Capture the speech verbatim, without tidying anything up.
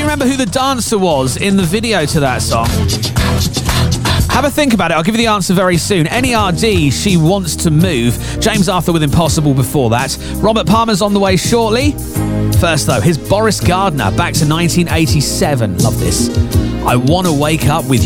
you remember who the dancer was in the video to that song? Have a think about it. I'll give you the answer very soon. N E R D, She Wants to Move. James Arthur with Impossible before that. Robert Palmer's on the way shortly. First, though, here's Boris Gardner back to nineteen eighty-seven. Love this. I Want to Wake Up With